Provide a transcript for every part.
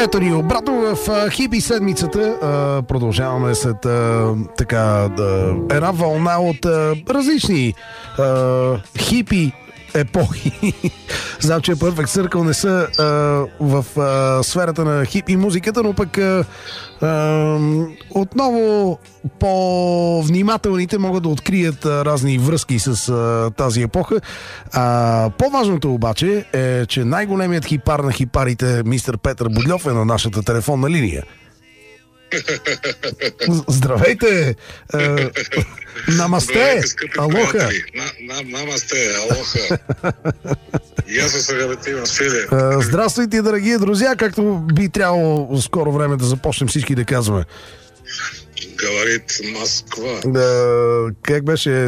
Ето ни обратно в хипи седмицата. Продължаваме след една вълна от различни хипи епохи. Знам, че Perfect Circle не са в сферата на хипи музиката, но пък отново по-внимателните могат да открият разни връзки с тази епоха. По-важното обаче е, че най-големият хипар на хипарите, мистер Петър Бодльов, е на нашата телефонна линия. Здравейте! Намасте! Алоха! Намасте! Алоха! И аз се габетивам с Филе. Здравствуйте, драги друзья! Както би трябвало в скоро време да започнем всички да казваме. Говорит Москва. Как беше?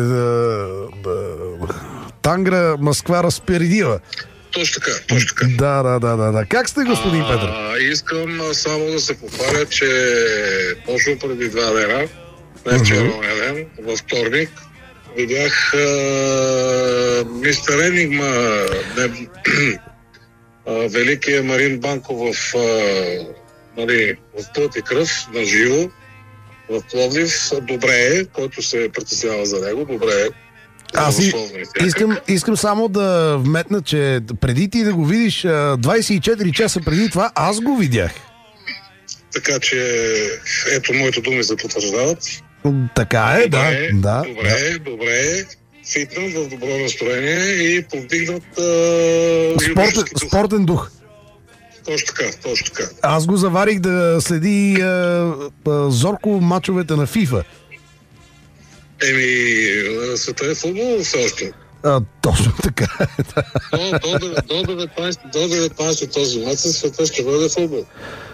Тангра, Москва разпередила. Точно така. Да. Как сте, господин Петър? Искам само да се похваля, че точно преди 2 дена, не вчерашния ден, във вторник, видях мистер Енигма, великия Марин Банков в Плът и кръв, на живо, в Пловдив. Добре е, който се притеснява за него, добре е. Аз искам само да вметна, че преди ти да го видиш 24 часа преди това, аз го видях. Така че ето моите думи се потвърждават. Така е, добре. Фитнат в добро настроение и повдигнат спортен дух. Точно така. Аз го заварих да следи зорко мачовете на FIFA. Света е футбол все още. Точно така. До 19 този месец света ще бъде футбол.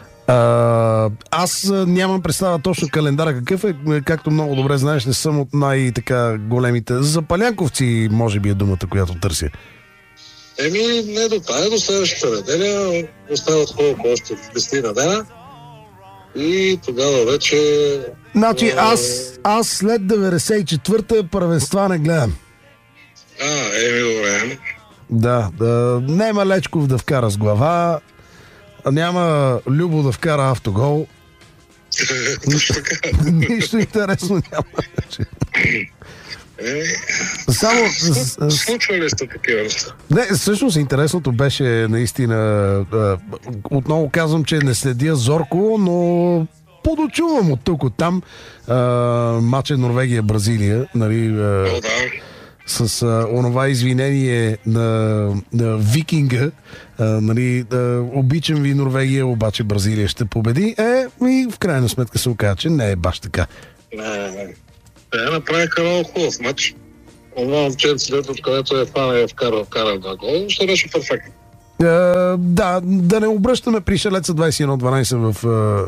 Аз нямам представа точно календара какъв е. Както много добре знаеш, не съм от най-така големите. Запалянковци, може би е думата, която търся. Не до тая, до следващата неделя. Остават хубаво още 10 дена. И тогава вече... Значи аз след 94-та първенства не гледам. Добре. Да. Няма Лечков да вкара с глава, няма Любо да вкара автогол. Нищо интересно няма. Случва ли сте такива неща? Не, всъщност интересното беше наистина, отново казвам, че не следя зорко, но подочувам от тук, от там матча Норвегия-Бразилия, нали, с онова извинение на викинга, нали, обичам ви Норвегия, обаче Бразилия ще победи, и в крайна сметка се оказа, че не е баш така. Направиха много хубав матч. Това момченце, откъдето е фана и е вкарал на гол, ще беше перфектно. Да не обръщаме пришелеца 21-12 в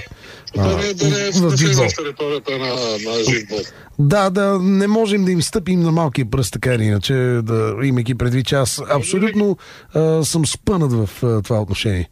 влизам в територията на живбол. Да не можем да им стъпим на малкия пръст, така или иначе, имайки предвид, че аз абсолютно съм спънат в това отношение.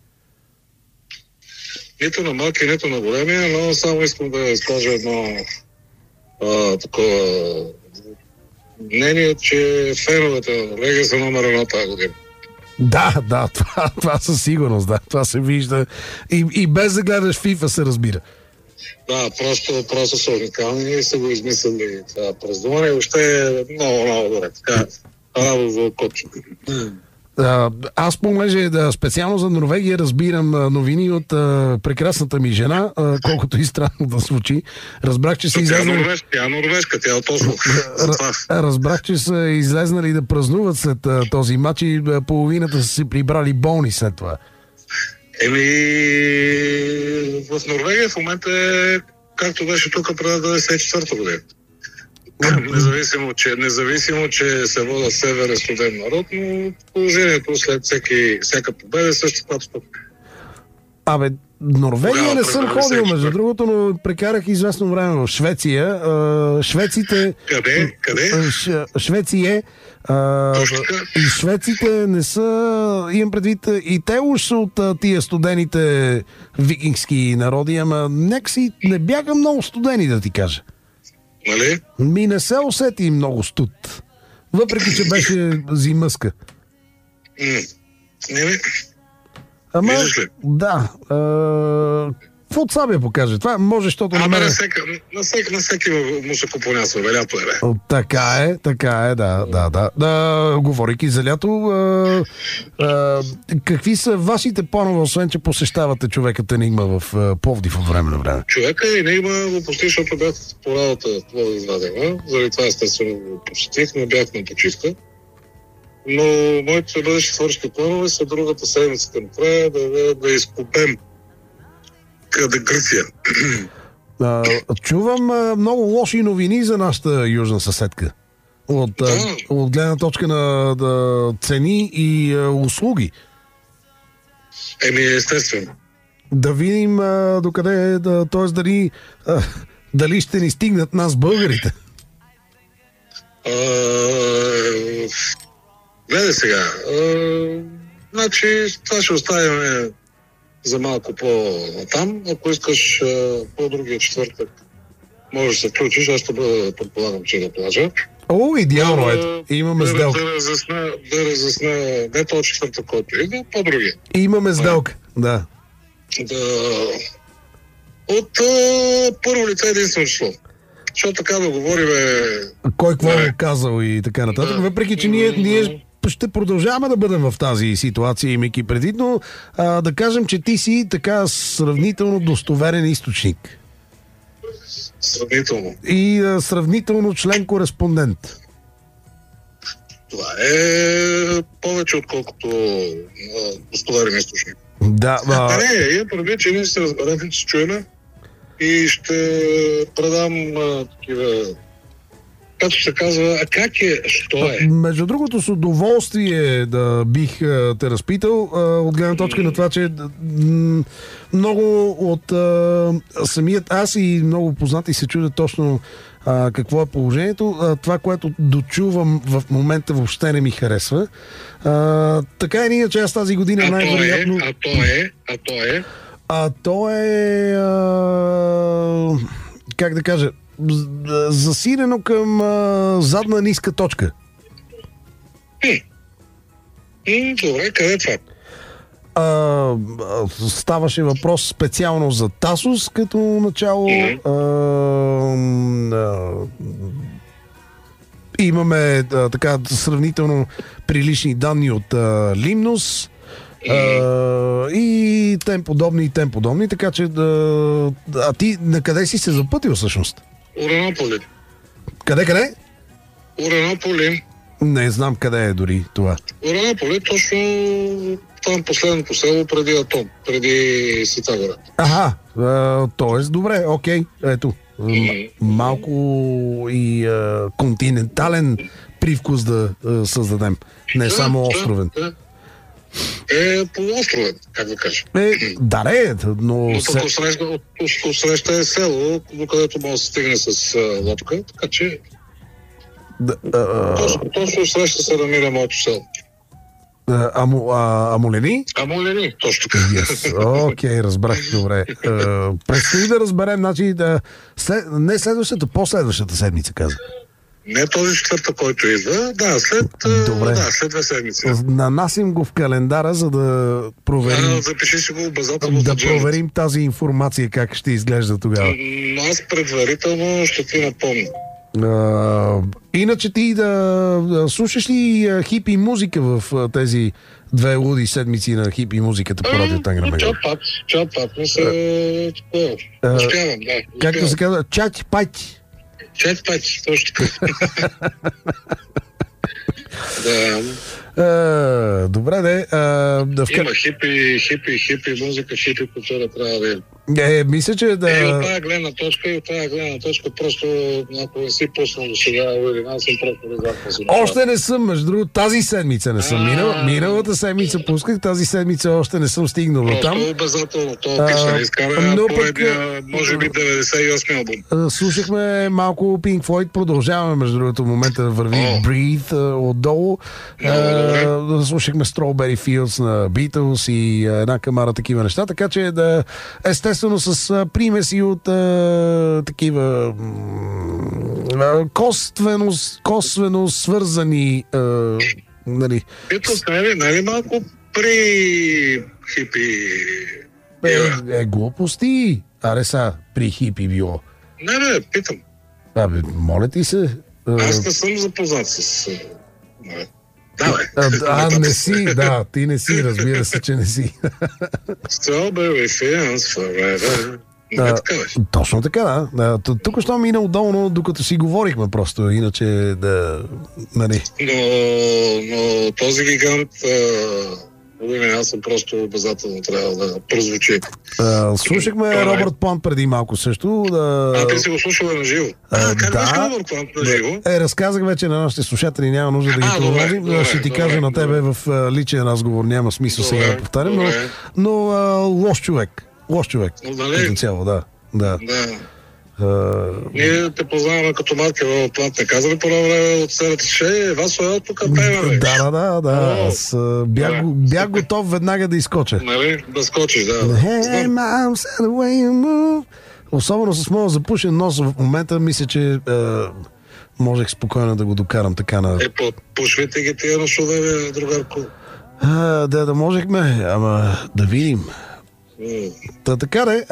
Нито на малки, нито на големия, но само искам да изкажа едно такова мнение, че феновете на Норвегия са номер 1 тази година. Да, това със сигурност, да, това се вижда и без да гледаш FIFA се разбира. Да, просто са уникални и са го измислили това праздуване и още е много добре. Така, радо за котче. Аз, понеже специално за Норвегия разбирам новини от прекрасната ми жена, колкото и странно да звучи. Разбрах, че са излезнали... Тя е норвежка, тя е точно. Разбрах, че са излезнали да празнуват след този матч и половината са си прибрали болни след това. В Норвегия в момента е както беше тук преди 94-та година. Независимо, че се вода северен студен народ, но положението след всяка победа е също каквато тук. Норвегия не съм ходил, между другото, но прекарах известно време в Швеция. Швеците... Къде? Швеция. И швеците не са... Имам предвид, и те уж са от тия студените викингски народи, ама някакси не бяха много студени, да ти кажа. Нали? Не се усети много студ. Въпреки, че беше зимъска. Ама, Виждаш ли? да. Какво от Сабия покаже? Това може, защото на мен... На всеки му се купонясва, лято е, бе. Така е, да. Говорейки за лято, какви са вашите планове, освен че посещавате човекът Енигма в Пловдив от време на време? Човека Енигма го посетих, защото бях по работа това извадена. Заради това естествено го посетих, но бях на почивка. Но моите бъдещи творчески планове са другата седмица към края да изкупем къде Гърция. Чувам много лоши новини за нашата южна съседка. От гледна точка на цени и услуги. Естествено. Да видим докъде, т.е. дали ще ни стигнат нас българите. Гледай сега. Значи, това ще оставим за малко по-там. Ако искаш по-другия четвъртък, можеш да се включиш. Аз ще бъда, предполагам, че на плажа. Идеално е. Имаме сделка. Да разясня не този четвъртък, който идва, по-другия. Имаме сделка, да. От първо лице единствено число. Защото така да говорим... Кой какво е казал и така нататък. Въпреки, че ние ще продължаваме да бъдем в тази ситуация, имайки предвид, но да кажем, че ти си така сравнително достоверен източник. Сравнително. И сравнително член-кореспондент. Това е повече отколкото достоверен източник. Да, имам предвид, че ние се разберем, че чуем и ще предам такива... Както се казва, как е, що е? Между другото, с удоволствие да бих те разпитал, от гледна точка на това, че много от самият аз и много познати се чудят точно какво е положението. Това, което дочувам в момента, въобще не ми харесва. Така или иначе, аз тази година най-вероятно... А то е... как да кажа... засилено към задна ниска точка. Добре, къде е това? Ставаше въпрос специално за Тасос като начало. Имаме така сравнително прилични данни от Лимнос. И тем подобни, така че а ти на къде си се запътил всъщност? Уранополи. Къде? Уранополи. Не знам къде е дори това. Уранополи, точно там последното село преди Атон, преди Ситагора. Т.е. добре, окей, ето. Малко и континентален привкус да създадем. Не само островен. Полуостровен, как да кажа. Но среща е село, до където може да се стигне с лодка, така че точно среща се намира моето село. Амолени? Амолени, точно така. Окей, разбрах, добре. Предстои да разберем, значи, не следващата, последващата седмица, каза. Не този четвъртък, който идва, след 2 седмици. Нанасим го в календара, за да проверим. Запиши си го обязателно. Да проверим тази информация, как ще изглежда тогава. Аз предварително ще ти напомня. Иначе ти да слушаш ли хипи музика в тези 2 луди седмици на хипи музиката по радио Тангра Мега? Чат-пат, не се... Успявам, да. Както се казва, чат-пати. Чат-пати, точно така. Добре, има хипи музика, хипи култура трябва да има. Мисля, че да... И от тази гледна точка, просто ако не си пуснал до сега, или аз съм просто резервно. Още не съм, между другото, тази седмица не съм. Миналата седмица пусках, тази седмица още не съм стигнал до там. Просто обязателно, това пише да изкара поредния, може би 98 албум. Слушахме малко Pink Floyd, продължаваме, между другото, в момента да върви Breathe отдолу. Слушахме Strawberry Fields на Beatles и една камара такива неща, така че естествено с примеси от такива косвено свързани нали. Beatles не е малко при хипи. Глупости. Аре са, при хипи било. Не, питам. Абе, моля ти се. Аз не съм запознат с... Не си, да, ти не си, разбира се, че не си. Strawberry fields forever. Точно така, да. Тук що мина удобно, докато си говорихме просто, иначе да... Нали. Но този гигант... аз съм просто обязателно трябва да прозвучи. Слушахме Робърт Плант преди малко също. Ти си го слушал на живо? Как беше Робърт Плант на живо? Разказах вече на нашите слушатели, няма нужда да ги продължим. Ще ти кажа на тебе в личен разговор, няма смисъл сега да повтарям, но лош човек. Лош човек. Като цяло, да. Ние те познаваме като марка Робърт Плант. Не казали по време от серията, че Васо тук пеем. Да. Аз бях готов веднага да изкоча. Нали? Да скочиш, да. Hey, mom, said the way you move. Особено с моя запушен нос в момента, мисля, че можех спокойно да го докарам така на... Пушвайте ги тия носове, другарко. Да можехме, ама да видим. Така де.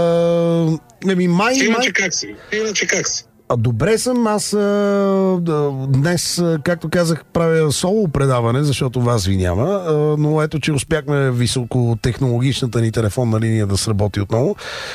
Иначе как си? Добре съм, аз днес, както казах, правя соло предаване, защото вас ви няма, но ето, че успяхме високотехнологичната ни телефонна линия да сработи отново.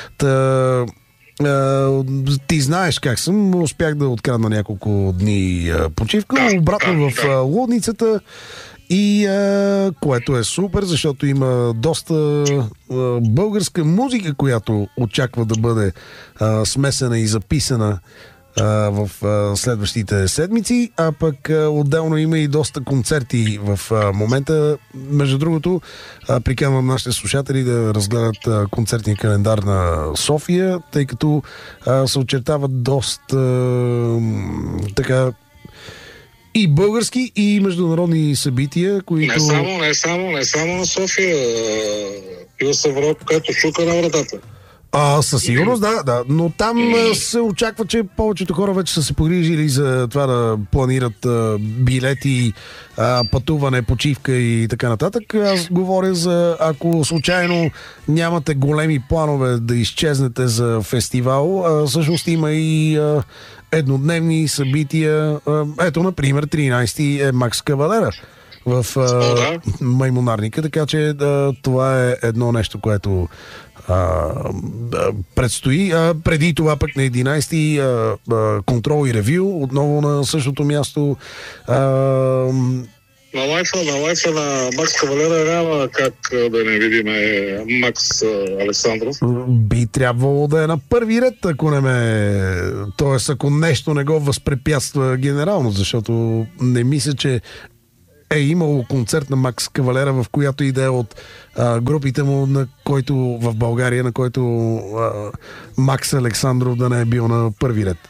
Ти знаеш как съм, успях да открадна няколко дни почивка, обратно в лудницата. И което е супер, защото има доста българска музика, която очаква да бъде смесена и записана в следващите седмици, а пък отделно има и доста концерти в момента. Между другото, приканвам нашите слушатели да разгледат концертния календар на София, тъй като се очертават доста така и български, и международни събития, които... Не само на София. Пил в Европа, като шука на вратата. Със сигурност, да. Но там се очаква, че повечето хора вече са се погрижили за това да планират билети, пътуване, почивка и така нататък. Аз говоря за, ако случайно нямате големи планове да изчезнете за фестивал, всъщност има и еднодневни събития. Ето, например, 13-ти е Макс Кавалера в Маймунарника, така че това е едно нещо, което предстои. Преди това пък на 11-ти контрол и ревю, отново на същото място. На лайфа на Макс Кавалера няма как да не видим Макс Александров. Би трябвало да е на първи ред, ако не Тоест, ако нещо не го възпрепятства генерално, защото не мисля, че е имало концерт на Макс Кавалера, в която идея от групите му, на който в България, на който Макс Александров да не е бил на първи ред.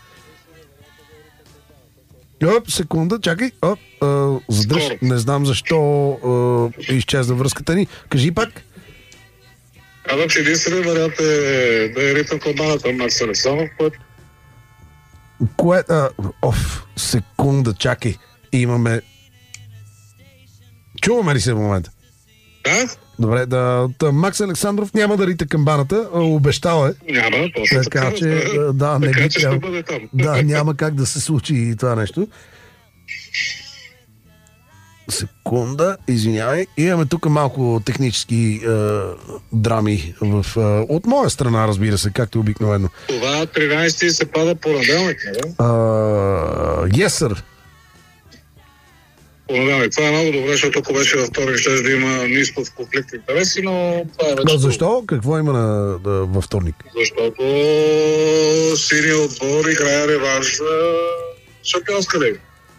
Секунда, чакай. Задръж. Не знам защо изчезна връзката ни. Кажи пак. Че единственият вариант е да е ритъм комбаната Макс Александров, секунда, чакай. Имаме... Чуваме ли се в момента? Да. Добре, Макс Александров няма да рита камбаната, обещал е. Няма, точно така. Че, не би ще бъде там. Да, няма как да се случи това нещо. Секунда, извинявай. Имаме тук малко технически драми от моя страна, разбира се, както обикновено. Това 13-ти се пада понеделник, не? Yes, sir. Понеделник. Това е много добре, защото ако беше във вторник, ще да има ниско в конфликт интереси, но това е вече... Защо? Какво има във вторник? Защото синия отбор играе реванш за шампионска лига.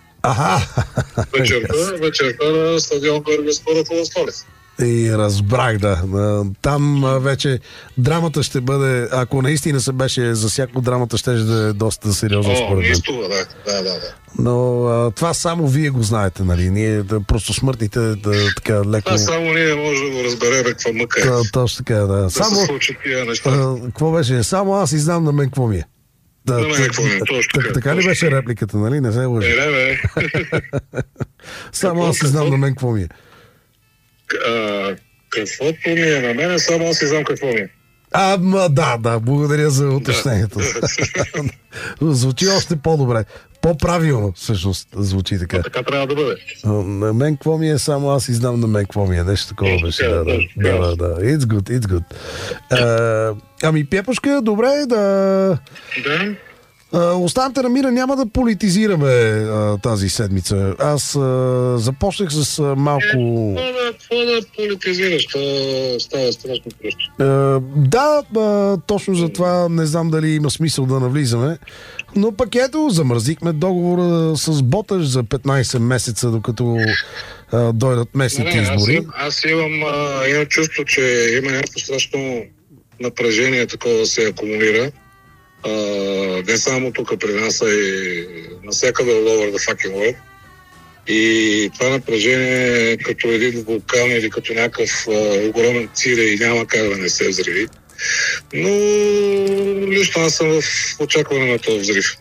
Вечерта на стадион Бургаспорът в Столица. И разбрах, да. Там вече драмата ще бъде, ако наистина се беше засякло, драмата ще да е доста сериозно според мен. Да. Но това само вие го знаете, нали? Ние просто смъртните така леко... Това само ние може да го разберем каква мъка е. Точно така, да. Само... се случат тия неща. Какво беше? Само аз и знам на мен какво ми е. Така ли беше репликата, нали? Не се лъжи. Не. Само аз и знам на мен какво ми е. Каквото ми е на мене, само аз си знам какво ми е. Да, благодаря за уточнението. Звучи още по-добре. По-правилно, всъщност, звучи така. Така трябва да бъде. На мен какво ми е, само аз и знам на мен какво ми е. Нещо такова беше. Да. It's good. Ами, Пепушка, добре, да... Останете на мира, няма да политизираме тази седмица. Аз започнах с малко... Какво да политизираш? Това става страшно просто. Точно за това не знам дали има смисъл да навлизаме. Но пък ето, замразихме договора с Боташ за 15 месеца, докато дойдат местните избори. Аз имам чувство, че има някакво страшно напрежение, такова да се акумулира. Не само тук при нас, а и навсякъде all over the fucking world. И това напрежение е като един вулкан или като някакъв огромен цире и няма как да не се взриви. Но лично аз съм в очакване на този взрив.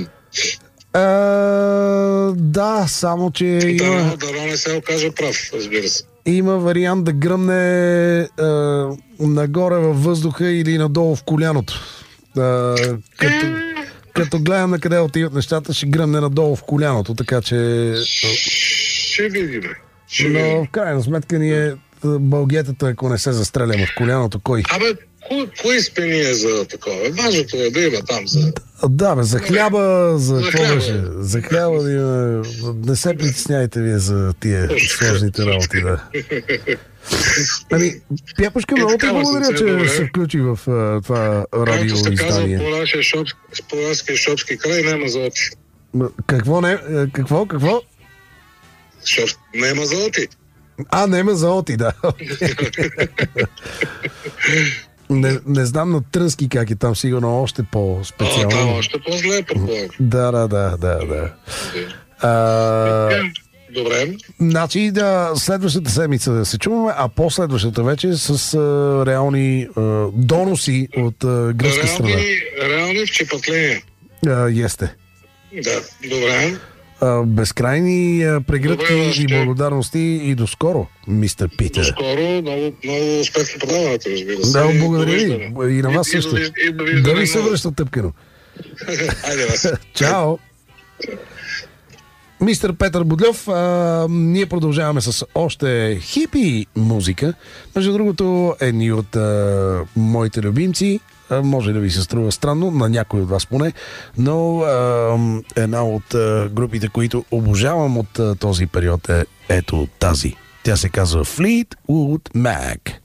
Да, само че да не се окаже прав, разбира се. Има вариант да гръмне нагоре във въздуха или надолу в коляното. Като гледам на къде отиват нещата, ще гръмне надолу в коляното, така че... Ще видим. Но в крайна сметка ние бългетата, ако не се застреляме в коляното, кой? Кой сме ние за такова? Важното е да има там за... Да, за хляба, за какво беше? За хляба да има... Не се притесняйте вие за тия сложните работи, да. Ами, Пепушка, много ти благодаря, че се включи в това радио издание. Както се казва по нашия шопски край, няма золоти. Какво? Нема золоти. Нема золоти, да. Не знам на Трънски как е там, сигурно още по-специално. Там още по-зле, предполагам. Да. Добре. Значи следващата седмица да се чуваме, а последващата вече с реални доноси от гръцка страна. Реални вчепатления. Есте. Да, добре. Безкрайни прегръдки и благодарности и до скоро, мистер Питер. До скоро, много успех в продаването, разбира се. Да, благодаря ви. И на вас също. Да ви се връща тъпкано. Айде вас. Чао. Мистер Петър Будлев, ние продължаваме с още хипи музика. Между другото, едни от моите любимци, може да ви се струва странно, на някой от вас поне, но една от групите, които обожавам от този период е ето тази. Тя се казва Fleetwood Mac.